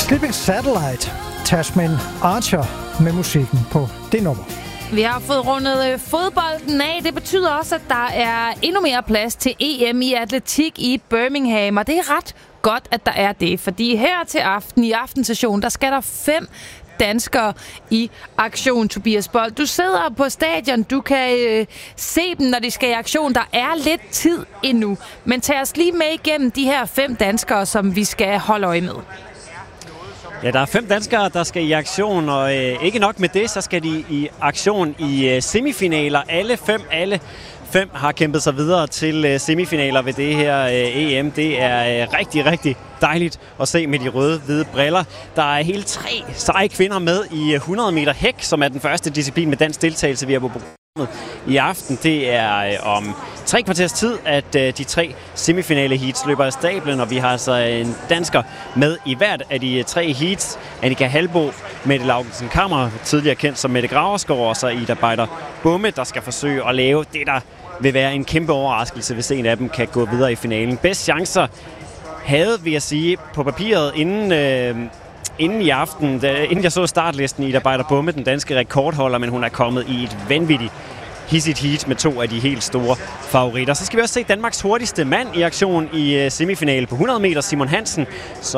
Sleeping Satellite, Tasman Archer med musikken på det nummer. Vi har fået rundet fodbolden af. Det betyder også, at der er endnu mere plads til EM i atletik i Birmingham. Og det er ret godt, at der er det. Fordi her til aften i Aftenstation, der skal der 5 danskere i aktion, Tobias Bold. Du sidder på stadion. Du kan se dem, når de skal i aktion. Der er lidt tid endnu. Men tag os lige med igennem de her 5 danskere, som vi skal holde øje med. Ja, der er 5 danskere, der skal i aktion, og ikke nok med det, så skal de i aktion i semifinaler. Alle 5 har kæmpet sig videre til semifinaler ved det her EM. Det er rigtig, rigtig dejligt at se med de røde-hvide briller. Der er hele 3 seje kvinder med i 100 meter hæk, som er den første disciplin med dansk deltagelse, vi har på programmet i aften. Det er om 3 kvarters tid, at de 3 semifinale heats løber af stablen, og vi har altså en dansker med i hvert af de 3 heats. Annika Halbo, Mette Laugensen Kammer, tidligere kendt som Mette Graverskov, og så Ida Beider Bumme, der skal forsøge at lave det, der vil være en kæmpe overraskelse, hvis en af dem kan gå videre i finalen. Bedst chancer havde, vil jeg sige, på papiret inden i aften, inden jeg så startlisten, Ida Beider Bumme, den danske rekordholder, men hun er kommet i et vanvittigt hissigt heat med 2 af de helt store favoritter. Så skal vi også se Danmarks hurtigste mand i aktion i semifinale på 100 meter, Simon Hansen,